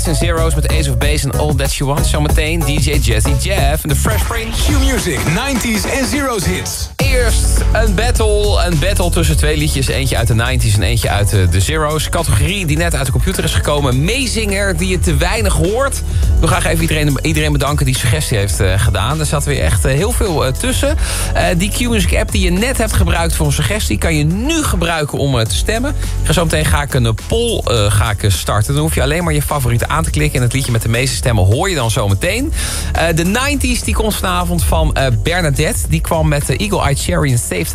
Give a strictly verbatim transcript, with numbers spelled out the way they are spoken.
en Zeros met Ace of Base en All That She Wants. Zometeen D J Jazzy Jeff en The Fresh Prince. Q-Music, nineties en Zeros hits. Eerst een battle. Een battle tussen twee liedjes. Eentje uit de nineties en eentje uit de Zeros. Categorie die net uit de computer is gekomen. Meezinger die je te weinig hoort. Ik wil graag even iedereen, iedereen bedanken die suggestie heeft uh, gedaan. Er zat weer echt uh, heel veel uh, tussen. Uh, die Q-Music app die je net hebt gebruikt voor een suggestie... kan je nu gebruiken om uh, te stemmen. Ik ga zo meteen ga ik een poll uh, ga ik starten. Dan hoef je alleen maar je favorieten aan te klikken. En het liedje met de meeste stemmen hoor je dan zo meteen. Uh, de nineties die komt vanavond van uh, Bernadette. Die kwam met uh, Eagle Eye Cherry en Save